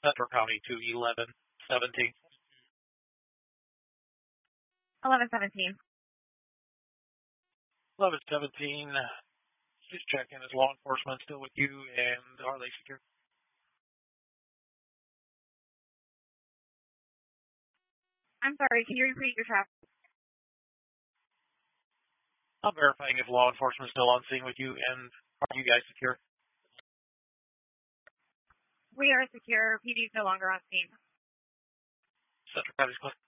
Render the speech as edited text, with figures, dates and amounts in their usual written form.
Central County to 1117. 1117. 1117. Just checking, is law enforcement still with you, and are they secure? I'm sorry, can you repeat your traffic? I'm verifying if law enforcement is still on scene with you, and are you guys secure? We are secure. PD is no longer on scene. Central County's clear.